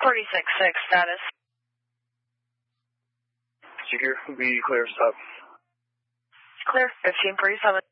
46.6 status. Secure, will be clear, stop. Clear, 1547.